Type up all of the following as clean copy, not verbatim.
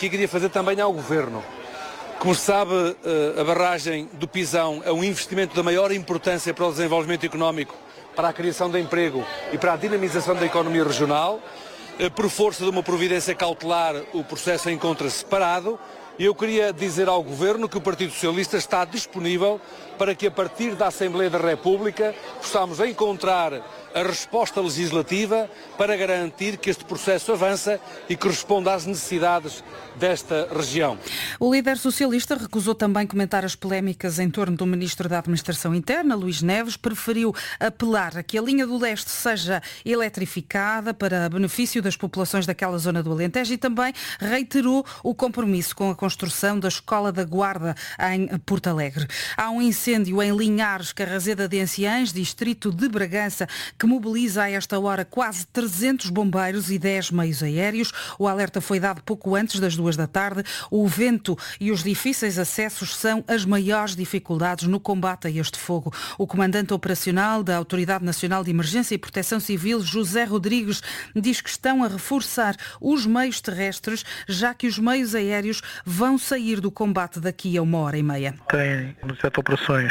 aqui queria fazer também ao Governo. Como se sabe, a barragem do Pisão é um investimento da maior importância para o desenvolvimento económico, para a criação de emprego e para a dinamização da economia regional. Por força de uma providência cautelar, o processo encontra-se parado. E eu queria dizer ao Governo que o Partido Socialista está disponível para que, a partir da Assembleia da República, possamos encontrar a resposta legislativa para garantir que este processo avança e que responda às necessidades desta região. O líder socialista recusou também comentar as polémicas em torno do Ministro da Administração Interna, Luís Neves, preferiu apelar a que a linha do leste seja eletrificada para benefício das populações daquela zona do Alentejo e também reiterou o compromisso com a construção da Escola da Guarda em Porto Alegre. Há um incêndio em Linhares, Carrazeda de Anciães, distrito de Bragança, que mobiliza a esta hora quase 300 bombeiros e 10 meios aéreos. O alerta foi dado pouco antes das 2 da tarde. O vento e os difíceis acessos são as maiores dificuldades no combate a este fogo. O comandante operacional da Autoridade Nacional de Emergência e Proteção Civil, José Rodrigues, diz que estão a reforçar os meios terrestres, já que os meios aéreos vão sair do combate daqui a 1h30. Tem no setor de operações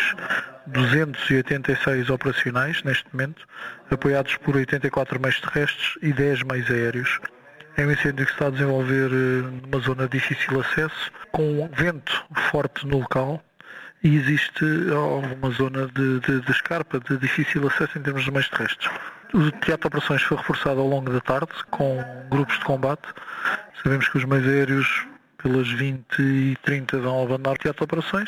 286 operacionais neste momento, apoiados por 84 meios terrestres e 10 meios aéreos. É um incêndio que se está a desenvolver numa zona de difícil acesso, com vento forte no local e existe uma zona de escarpa de difícil acesso em termos de meios terrestres. O teatro de operações foi reforçado ao longo da tarde com grupos de combate. Sabemos que os meios aéreos pelas 20h30 vão abandonar o teatro de operações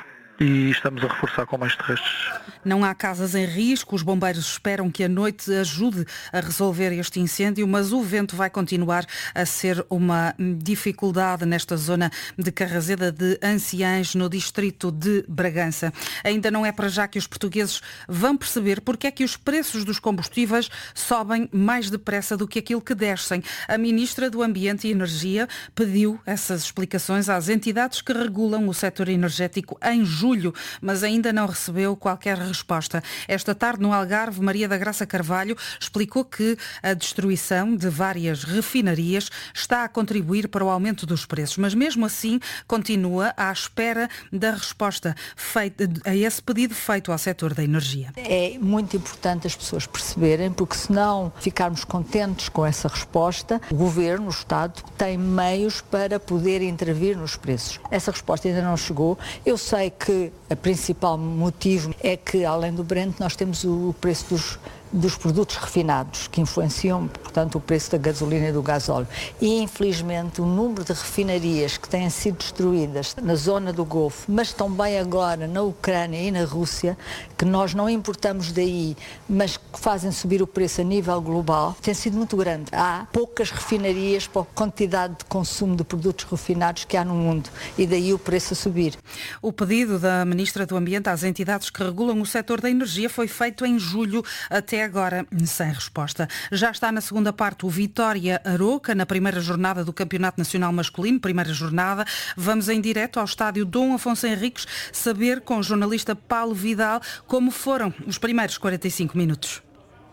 e estamos a reforçar com mais terrestres. Não há casas em risco, os bombeiros esperam que a noite ajude a resolver este incêndio, mas o vento vai continuar a ser uma dificuldade nesta zona de Carrazeda de Anciães, no distrito de Bragança. Ainda não é para já que os portugueses vão perceber porque é que os preços dos combustíveis sobem mais depressa do que aquilo que descem. A Ministra do Ambiente e Energia pediu essas explicações às entidades que regulam o setor energético em julho, mas ainda não recebeu qualquer resposta. Esta tarde, no Algarve, Maria da Graça Carvalho explicou que a destruição de várias refinarias está a contribuir para o aumento dos preços, mas mesmo assim continua à espera da resposta a esse pedido feito ao setor da energia. É muito importante as pessoas perceberem, porque se não ficarmos contentes com essa resposta, o Governo, o Estado, tem meios para poder intervir nos preços. Essa resposta ainda não chegou. Eu sei que o principal motivo é que, além do Brent, nós temos o preço dos produtos refinados, que influenciam, portanto, o preço da gasolina e do gasóleo. E, infelizmente, o número de refinarias que têm sido destruídas na zona do Golfo, mas também agora na Ucrânia e na Rússia, que nós não importamos daí, mas que fazem subir o preço a nível global, tem sido muito grande. Há poucas refinarias para a quantidade de consumo de produtos refinados que há no mundo, e daí o preço a subir. O pedido da Ministra do Ambiente às entidades que regulam o setor da energia foi feito em julho, até agora sem resposta. Já está na segunda parte o Vitória Aroca, na primeira jornada do Campeonato Nacional Masculino, primeira jornada. Vamos em direto ao estádio Dom Afonso Henriques saber com o jornalista Paulo Vidal como foram os primeiros 45 minutos.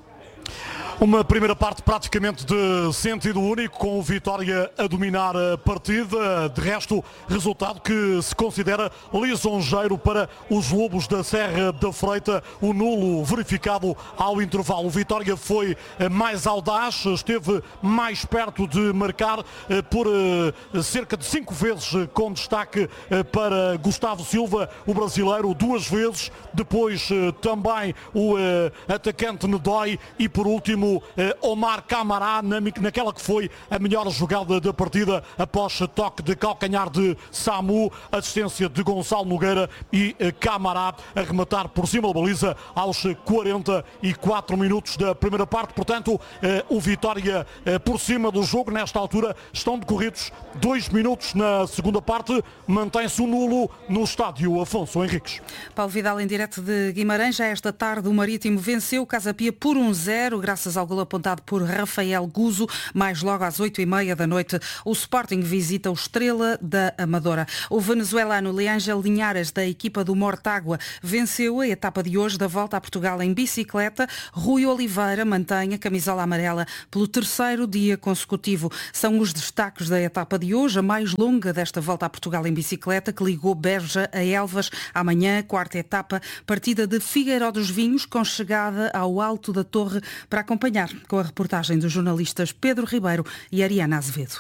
Uma primeira parte praticamente de sentido único, com o Vitória a dominar a partida. De resto, resultado que se considera lisonjeiro para os Lobos da Serra da Freita. O nulo verificado ao intervalo. O Vitória foi mais audaz, esteve mais perto de marcar por cerca de 5 vezes, com destaque para Gustavo Silva, o brasileiro, 2 vezes. Depois também o atacante Nedói e, por último, Omar Camará, naquela que foi a melhor jogada da partida, após toque de calcanhar de Samu, assistência de Gonçalo Nogueira e Camará a rematar por cima da baliza aos 44 minutos da primeira parte. Portanto, o Vitória por cima do jogo. Nesta altura estão decorridos 2 minutos na segunda parte. Mantém-se o nulo no estádio Afonso Henriques. Paulo Vidal em direto de Guimarães. Já esta tarde o Marítimo venceu o Casa Pia por 1-0, graças ao golo apontado por Rafael Guzo. Mais logo às 8h30 da noite, o Sporting visita o Estrela da Amadora. O venezuelano Leângel Linhares, da equipa do Mortágua, venceu a etapa de hoje da Volta a Portugal em bicicleta. Rui Oliveira mantém a camisola amarela pelo terceiro dia consecutivo. São os destaques da etapa de hoje, a mais longa desta Volta a Portugal em bicicleta, que ligou Beja a Elvas. Amanhã, quarta etapa, partida de Figueiró dos Vinhos, com chegada ao Alto da Torre, para acompanhar com a reportagem dos jornalistas Pedro Ribeiro e Ariana Azevedo.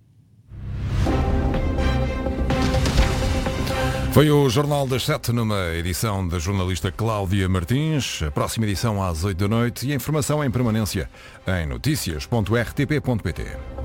Foi o Jornal das 7, numa edição da jornalista Cláudia Martins. A próxima edição às 8 da noite e a informação em permanência em noticias.rtp.pt.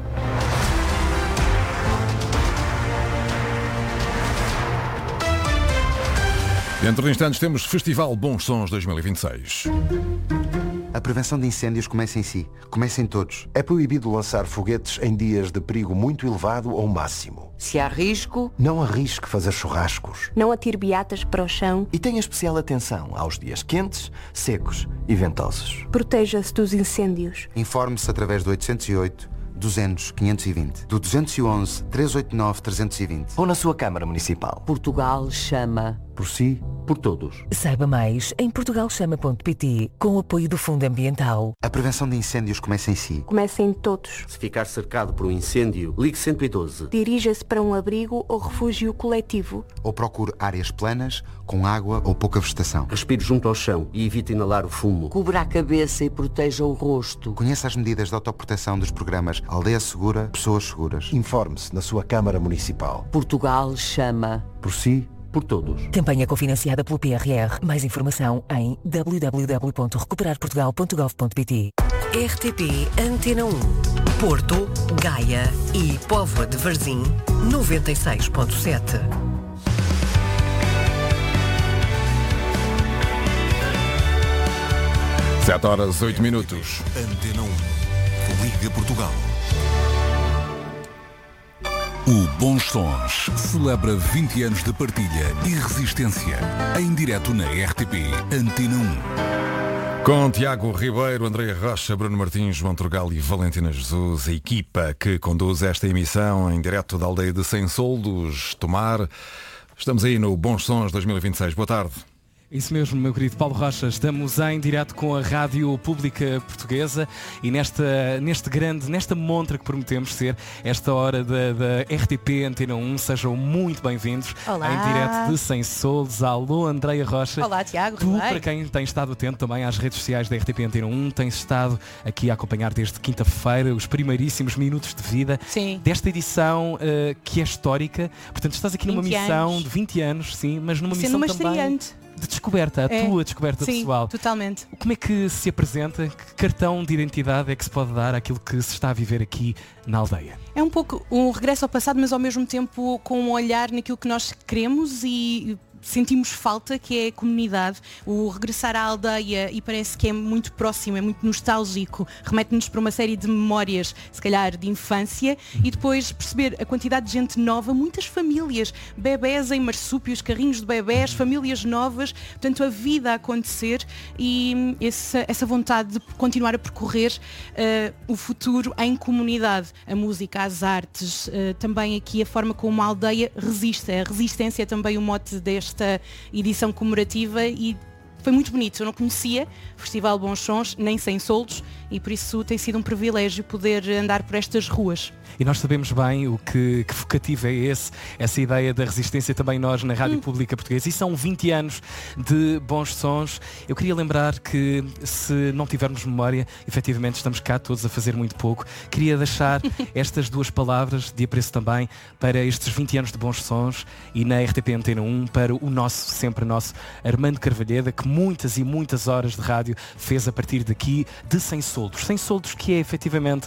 Dentro de instantes temos Festival Bons Sons 2026. A prevenção de incêndios começa em si. Começa em todos. É proibido lançar foguetes em dias de perigo muito elevado ou máximo. Se há risco, não arrisque fazer churrascos. Não atire beatas para o chão. E tenha especial atenção aos dias quentes, secos e ventosos. Proteja-se dos incêndios. Informe-se através do 808 200 520, do 211 389 320 ou na sua Câmara Municipal. Portugal chama. Por si, por todos. Saiba mais em portugalchama.pt, com o apoio do Fundo Ambiental. A prevenção de incêndios começa em si. Começa em todos. Se ficar cercado por um incêndio, ligue 112. Dirija-se para um abrigo ou refúgio coletivo. Ou procure áreas planas, com água ou pouca vegetação. Respire junto ao chão e evite inalar o fumo. Cubra a cabeça e proteja o rosto. Conheça as medidas de autoproteção dos programas Aldeia Segura, Pessoas Seguras. Informe-se na sua Câmara Municipal. Portugal chama. Por si, por todos. Campanha cofinanciada pelo PRR. Mais informação em www.recuperarportugal.gov.pt. RTP Antena 1. Porto, Gaia e Póvoa de Varzim, 96.7. Sete horas, 8 minutos. Antena 1. Liga Portugal. O Bons Sons celebra 20 anos de partilha e resistência. Em direto na RTP Antena 1. Com Tiago Ribeiro, Andréa Rocha, Bruno Martins, João Turgal e Valentina Jesus, a equipa que conduz esta emissão em direto da aldeia de Sem Soldos, Tomar. Estamos aí no Bons Sons 2026. Boa tarde. Isso mesmo, meu querido Paulo Rocha, estamos em direto com a Rádio Pública Portuguesa e nesta montra que prometemos ser esta hora da RTP Antena 1. Sejam muito bem-vindos. Olá. Em direto de Sem Soldos. Alô, Andréa Rocha. Olá, Tiago. Tu, para quem tem estado atento também às redes sociais da RTP Antena 1, tens estado aqui a acompanhar desde quinta-feira os primeiríssimos minutos de vida. Sim. Desta edição que é histórica. Portanto, estás aqui numa missão de 20 anos, sim, mas numa missão também de descoberta, a tua descoberta pessoal. Totalmente. Como é que se apresenta? Que cartão de identidade é que se pode dar àquilo que se está a viver aqui na aldeia? É um pouco um regresso ao passado, mas ao mesmo tempo com um olhar naquilo que nós queremos e sentimos falta, que é a comunidade. O regressar à aldeia, e parece que é muito próximo, é muito nostálgico, remete-nos para uma série de memórias, se calhar de infância, e depois perceber a quantidade de gente nova, muitas famílias, bebés em marsúpios, carrinhos de bebés, famílias novas, portanto a vida a acontecer e essa vontade de continuar a percorrer o futuro em comunidade, a música, as artes, também aqui a forma como a aldeia resiste, a resistência é também o mote desta edição comemorativa e foi muito bonito. Eu não conhecia o Festival Bons Sons, nem Sem Soldos, e por isso tem sido um privilégio poder andar por estas ruas. E nós sabemos bem o que vocativo é essa ideia da resistência também nós na Rádio Pública Portuguesa. E são 20 anos de Bons Sons. Eu queria lembrar que, se não tivermos memória, efetivamente estamos cá todos a fazer muito pouco. Queria deixar estas duas palavras de apreço também para estes 20 anos de Bons Sons e na RTP Antena 1 para o nosso, sempre nosso, Armando Carvalheda, que muitas e muitas horas de rádio fez a partir daqui de Sem Soldos. Sem Soldos, que é efetivamente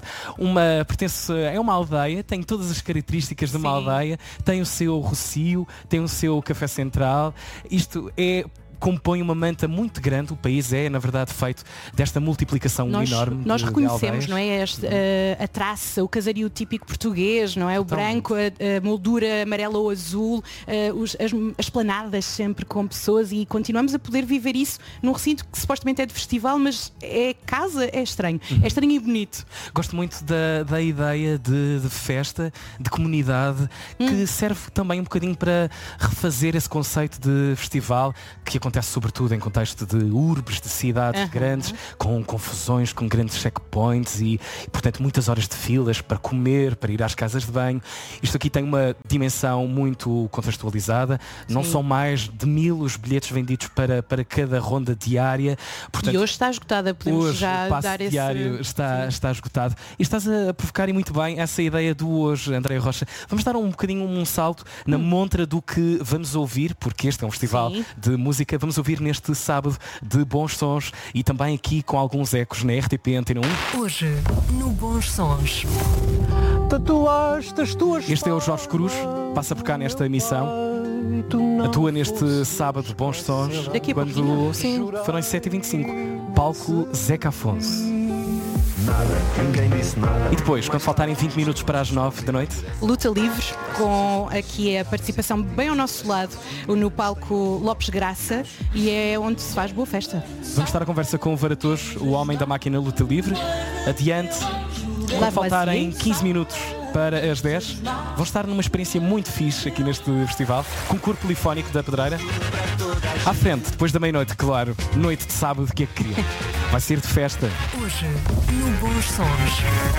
é uma aldeia, tem todas as características de uma aldeia, tem o seu rocio, tem o seu café central. Isto é compõe uma manta muito grande. O país é, na verdade, feito desta multiplicação enorme. Nós de reconhecemos, não é? A traça, o casario típico português, não é? O branco, a moldura amarela ou azul, as planadas sempre com pessoas, e continuamos a poder viver isso num recinto que supostamente é de festival, mas é casa, é estranho. É estranho e bonito. Gosto muito da ideia de festa, de comunidade, que serve também um bocadinho para refazer esse conceito de festival que acontece sobretudo em contexto de urbes, de cidades grandes, com confusões, com grandes checkpoints e, portanto, muitas horas de filas para comer, para ir às casas de banho. Isto aqui tem uma dimensão muito contextualizada. Não são mais de 1000 os bilhetes vendidos para cada ronda diária. Portanto, e hoje está esgotada, podemos hoje, já o passe dar esse... diário está esgotado. E estás a provocar muito bem essa ideia do hoje, Andréia Rocha. Vamos dar um bocadinho um salto na montra do que vamos ouvir, porque este é um festival de música. Vamos ouvir neste sábado de Bons Sons e também aqui com alguns ecos na RTP Antena 1. Hoje, no Bons Sons. Este é o Jorge Cruz, passa por cá nesta emissão. Atua neste sábado de Bons Sons. Daqui a quando foram 7h25. Palco Zeca Afonso. E depois, quando faltarem 20 minutos para as 9 da noite, Luta Livre, com aqui a participação bem ao nosso lado no palco Lopes Graça, e é onde se faz boa festa. Vamos estar a conversa com o Varatos, o homem da máquina Luta Livre. Adiante, quando faltarem 15 minutos para as 10, vão estar numa experiência muito fixe aqui neste festival, com o coro polifónico da Pedreira. À frente, depois da meia-noite, claro, noite de sábado, que é que queria? Vai ser de festa. Hoje, no Bons Sons.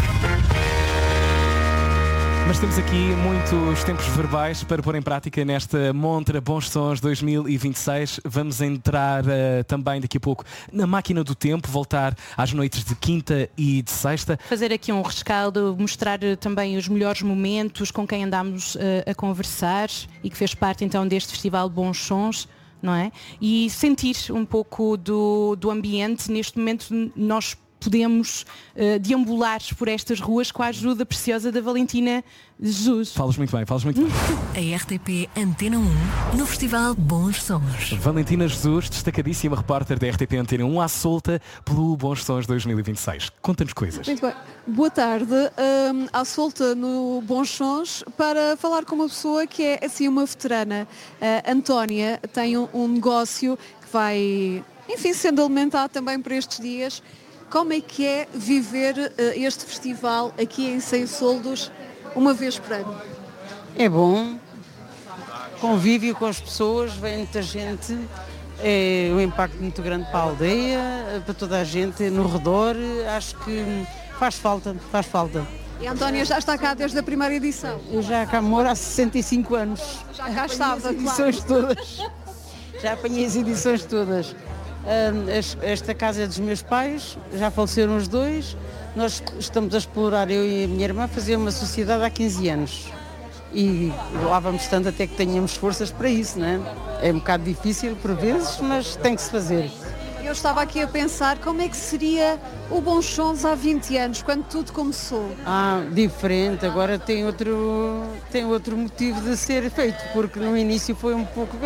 Mas temos aqui muitos tempos verbais para pôr em prática nesta montra Bons Sons 2026. Vamos entrar também daqui a pouco na máquina do tempo, voltar às noites de quinta e de sexta. Fazer aqui um rescaldo, mostrar também os melhores momentos com quem andámos a conversar e que fez parte então deste festival Bons Sons. Não é? E sentir um pouco do ambiente. Neste momento nós podemos deambular por estas ruas com a ajuda preciosa da Valentina Jesus. Falas muito bem. A RTP Antena 1 no Festival Bons Sons. Valentina Jesus, destacadíssima repórter da RTP Antena 1, à solta pelo Bons Sons 2026. Conta-nos coisas. Muito bem. Boa tarde. À solta no Bons Sons para falar com uma pessoa que é assim uma veterana. Antónia tem um negócio que vai, enfim, sendo alimentado também por estes dias. Como é que é viver este festival aqui em Sem Soldos uma vez por ano? É bom, convívio com as pessoas, vem muita gente, é um impacto muito grande para a aldeia, para toda a gente no redor, acho que faz falta. E a Antónia já está cá desde a primeira edição? Eu já cá moro há 65 anos. Já cá estava, edições todas. Já apanhei as edições todas. Esta casa é dos meus pais, já faleceram os dois. Nós estamos a explorar, eu e a minha irmã, fazer uma sociedade há 15 anos. E lá vamos tanto até que tenhamos forças para isso, não é? É um bocado difícil por vezes, mas tem que se fazer. Eu estava aqui a pensar como é que seria o Bons Sons há 20 anos, quando tudo começou. Diferente, agora tem outro motivo de ser feito, porque no início foi um pouco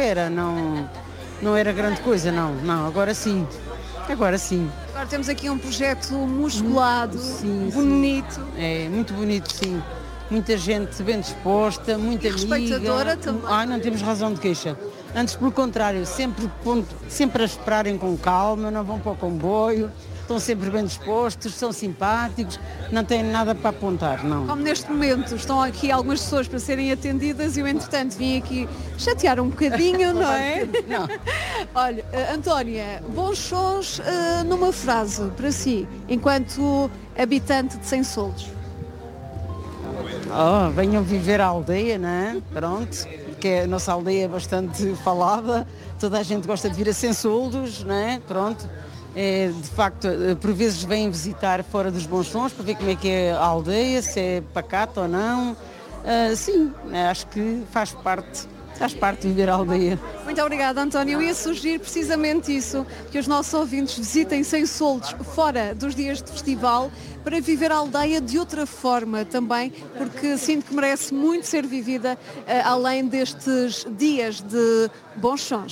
não era grande coisa, não, agora sim. Agora temos aqui um projeto musculado, bonito. É, muito bonito, sim. Muita gente bem disposta, muita amiga. Respeitadora também. Não temos razão de queixa. Antes, pelo contrário, sempre a esperarem com calma, não vão para o comboio, estão sempre bem dispostos, são simpáticos, não têm nada para apontar, não. Como neste momento, estão aqui algumas pessoas para serem atendidas e eu, entretanto, vim aqui chatear um bocadinho, não é? Não. Olha, Antónia, Bons Sons numa frase para si, enquanto habitante de Sem Soldos. Venham viver a aldeia, não é? Pronto, que a nossa aldeia é bastante falada, toda a gente gosta de vir a Sem Soldos, não é? Pronto. De facto, por vezes vêm visitar fora dos Bons Sons para ver como é que é a aldeia, se é pacata ou não. Sim, acho que faz parte de viver a aldeia. Muito obrigada, António. Eu ia sugerir precisamente isso, que os nossos ouvintes visitem Sem Soldos fora dos dias de festival para viver a aldeia de outra forma também, porque sinto que merece muito ser vivida além destes dias de Bons Sons.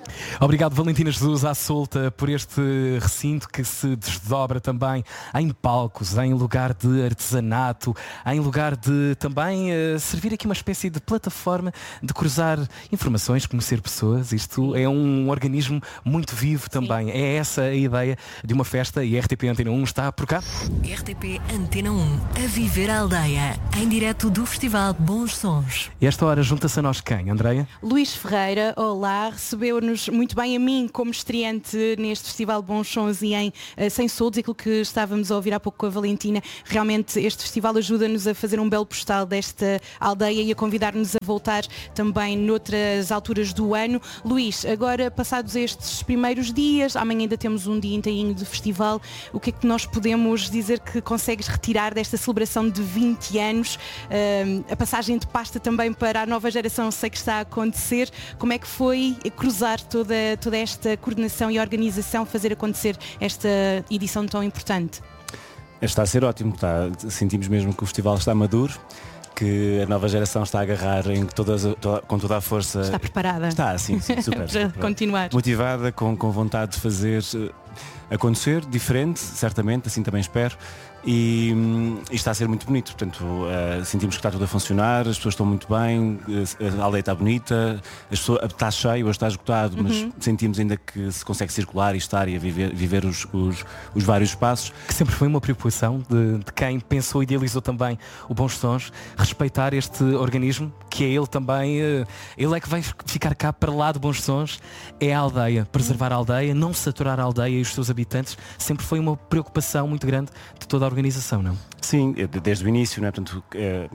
Obrigado, Valentina Jesus à solta, por este recinto que se desdobra também em palcos, em lugar de artesanato, em lugar de também servir aqui uma espécie de plataforma de cruzar informações, conhecer pessoas. Isto é um organismo muito vivo também. Sim. É essa a ideia de uma festa e a RTP Antena 1 está por cá. RTP Antena 1, a viver a aldeia, em direto do Festival Bons Sons. E esta hora junta-se a nós quem, Andreia? Luís Ferreira, olá, recebeu-nos muito bem a mim como estreante neste Festival Bons Sons e em Sem Soldos, aquilo que estávamos a ouvir há pouco com a Valentina. Realmente este festival ajuda-nos a fazer um belo postal desta aldeia e a convidar-nos a voltar também noutras alturas do ano. Luís, agora passados estes primeiros dias, amanhã ainda temos um dia inteirinho de festival, o que é que nós podemos dizer que consegues retirar desta celebração de 20 anos? A passagem de pasta também para a nova geração sei que está a acontecer. Como é que foi cruzar toda esta coordenação e organização, fazer acontecer esta edição tão importante? Está a ser ótimo, sentimos mesmo que o festival está maduro, que a nova geração está a agarrar com toda a força. Está preparada? Está, sim, super. Para continuar. Motivada, com vontade de fazer acontecer, diferente, certamente, assim também espero. E está a ser muito bonito, portanto sentimos que está tudo a funcionar, as pessoas estão muito bem, a aldeia está bonita, está cheio, hoje está esgotado, mas sentimos ainda que se consegue circular e estar e a viver os vários espaços. Que sempre foi uma preocupação de quem pensou e idealizou também o Bons Sons, respeitar este organismo, que é ele também, ele é que vai ficar cá para lá de Bons Sons, é a aldeia, preservar a aldeia, não saturar a aldeia e os seus habitantes, sempre foi uma preocupação muito grande de toda a organização, não? Sim, desde o início, não é? Portanto,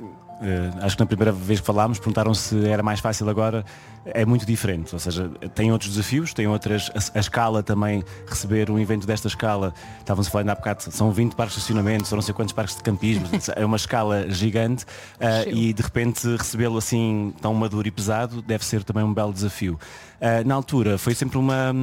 acho que na primeira vez que falámos perguntaram se era mais fácil. Agora é muito diferente, ou seja, tem outros desafios, tem outras, a escala também, receber um evento desta escala, estávamos a falar ainda há bocado, são 20 parques de estacionamento, são não sei quantos parques de campismo, é uma escala gigante, e de repente recebê-lo assim tão maduro e pesado deve ser também um belo desafio. Na altura foi sempre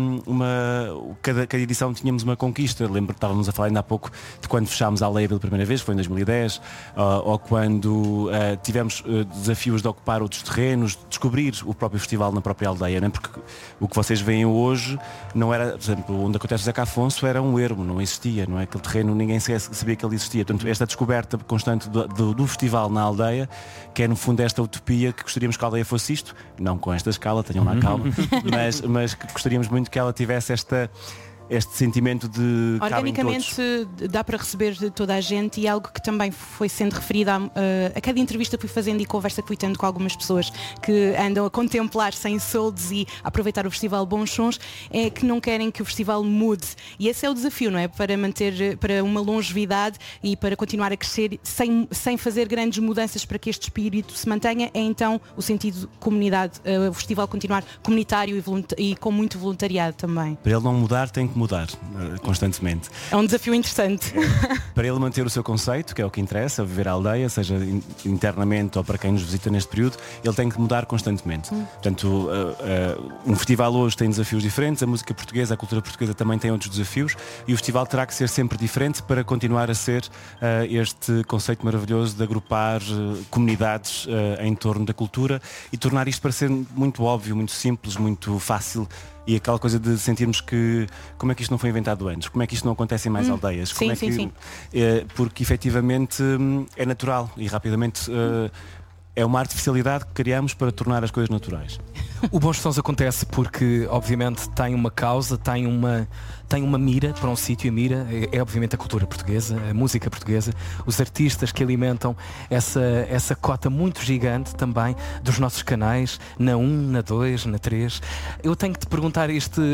cada edição tínhamos uma conquista. Lembro que estávamos a falar ainda há pouco de quando fechámos a aldeia pela primeira vez, foi em 2010, ou quando tivemos desafios de ocupar outros terrenos, descobrir o próprio festival na própria aldeia, não é? Porque o que vocês veem hoje não era, por exemplo, onde acontece o Zeca Afonso era um ermo, não existia, não é? Aquele terreno ninguém sabia que ele existia. Portanto, esta descoberta constante do festival na aldeia, que é no fundo esta utopia que gostaríamos que a aldeia fosse isto, não com esta escala, tenham lá calma, mas que gostaríamos muito que ela tivesse este sentimento de organicamente dá para receber de toda a gente, e algo que também foi sendo referido a cada entrevista que fui fazendo e conversa que fui tendo com algumas pessoas que andam a contemplar Sem Soldos e a aproveitar o Festival Bons Sons, é que não querem que o festival mude, e esse é o desafio, não é? Para manter, para uma longevidade e para continuar a crescer sem fazer grandes mudanças para que este espírito se mantenha, é então o sentido de comunidade, o festival continuar comunitário e com muito voluntariado também. Para ele não mudar tem que mudar constantemente. É um desafio interessante. Para ele manter o seu conceito, que é o que interessa, viver a aldeia, seja internamente ou para quem nos visita neste período, ele tem que mudar constantemente. Portanto, um festival hoje tem desafios diferentes, a música portuguesa, a cultura portuguesa também tem outros desafios, e o festival terá que ser sempre diferente para continuar a ser este conceito maravilhoso de agrupar comunidades em torno da cultura e tornar isto para ser muito óbvio, muito simples, muito fácil. E aquela coisa de sentirmos que como é que isto não foi inventado antes, como é que isto não acontece em mais aldeias, como é que, sim. Porque efetivamente é natural e rapidamente é uma artificialidade que criamos para tornar as coisas naturais. O Bons Sons acontece porque obviamente tem uma causa, tem uma mira para um sítio, e a mira é obviamente a cultura portuguesa, a música portuguesa, os artistas que alimentam essa cota muito gigante também dos nossos canais, na 1, na 2, na 3. Eu tenho que te perguntar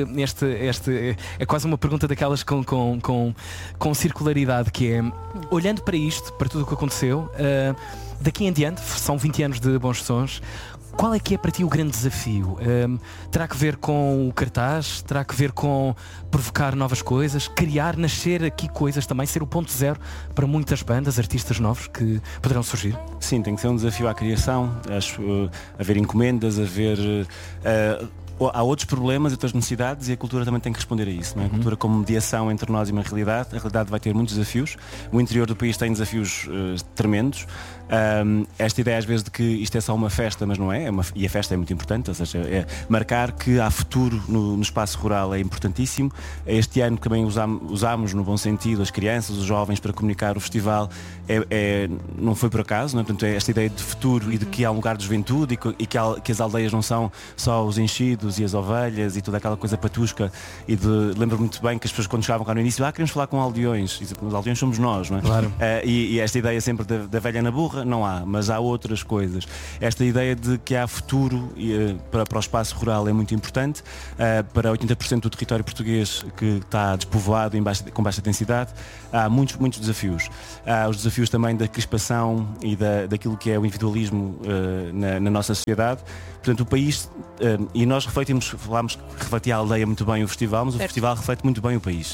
é quase uma pergunta daquelas com circularidade, que é, olhando para isto, para tudo o que aconteceu, daqui em diante, são 20 anos de Bons Sons, qual é que é para ti o grande desafio? Terá que ver com o cartaz? Terá que ver com provocar novas coisas? Criar, nascer aqui coisas também? Ser o ponto zero para muitas bandas, artistas novos que poderão surgir? Sim, tem que ser um desafio à criação, haver encomendas, haver há outros problemas e outras necessidades e a cultura também tem que responder a isso, não é? A cultura como mediação entre nós e uma realidade. A realidade vai ter muitos desafios. O interior do país tem desafios tremendos. Esta ideia às vezes de que isto é só uma festa, mas não é, e a festa é muito importante, ou seja, marcar que há futuro no espaço rural é importantíssimo. Este ano também usámos no bom sentido as crianças, os jovens para comunicar o festival, não foi por acaso, não é? Portanto, esta ideia de futuro e de que há um lugar de juventude e que as aldeias não são só os enchidos e as ovelhas e toda aquela coisa patusca. Lembro muito bem que as pessoas quando chegavam cá no início, queremos falar com aldeões, e os aldeões somos nós, não é? Claro. E esta ideia sempre da velha na burra, não há, mas há outras coisas. Esta ideia de que há futuro para o espaço rural é muito importante. Para 80% do território português que está despovoado com baixa densidade, há muitos desafios. Há os desafios também da crispação e daquilo que é o individualismo na nossa sociedade. Portanto, o país, e nós refletia a aldeia muito bem o festival, mas o festival reflete muito bem o país.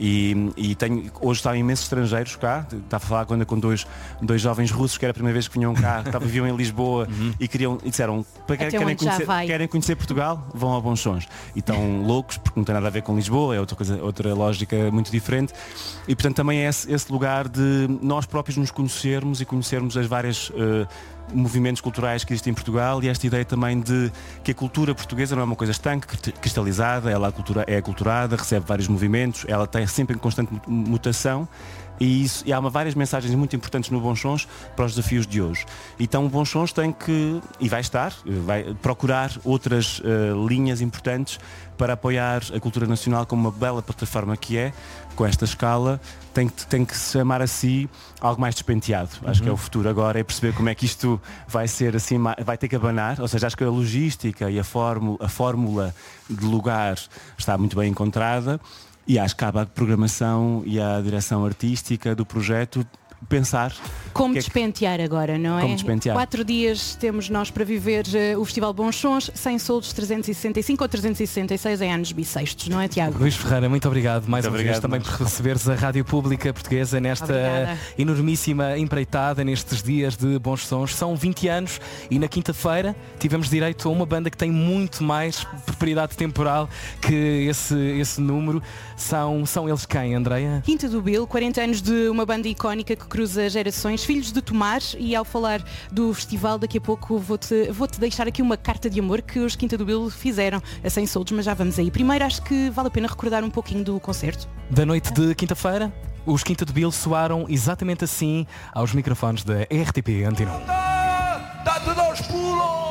Hoje estão imensos estrangeiros cá. Estava a falar com dois jovens russos que era a primeira vez que vinham cá, viviam em Lisboa e disseram, querem conhecer Portugal, vão ao Bons Sons. E estão loucos porque não tem nada a ver com Lisboa, é outra lógica muito diferente. E portanto também é esse lugar de nós próprios nos conhecermos e conhecermos as várias movimentos culturais que existem em Portugal, e esta ideia também de que a cultura portuguesa não é uma coisa estanque, cristalizada, ela é aculturada, recebe vários movimentos, ela está sempre em constante mutação. E há várias mensagens muito importantes no Bons Sons para os desafios de hoje. Então o Bons Sons tem que, e vai procurar outras linhas importantes para apoiar a cultura nacional como uma bela plataforma que é, com esta escala, tem que se chamar a si algo mais despenteado. Acho que é o futuro agora, é perceber como é que isto vai ser assim, vai ter que abanar, ou seja, acho que a logística e a fórmula de lugar está muito bem encontrada. E acho que cabe à programação e à direção artística do projeto pensar como despentear agora, não é? Como despentear. 4 dias temos nós para viver o Festival Bons Sons, 100 soldos, 365 ou 366 em anos bissextos, não é, Tiago? Luís Ferreira, muito obrigado mais uma vez também por receberes a Rádio Pública Portuguesa nesta enormíssima empreitada nestes dias de Bons Sons. São 20 anos e na quinta-feira tivemos direito a uma banda que tem muito mais propriedade temporal que esse número. São eles quem, Andreia? Quinta do Bill, 40 anos de uma banda icónica que cruza gerações, filhos de Tomar, e ao falar do festival daqui a pouco vou-te deixar aqui uma carta de amor que os Quinta do Bill fizeram a 100 soldos, mas já vamos aí. Primeiro acho que vale a pena recordar um pouquinho do concerto. Da noite de quinta-feira, os Quinta do Bill soaram exatamente assim aos microfones da RTP Antena 1. Dá tudo aos pulos!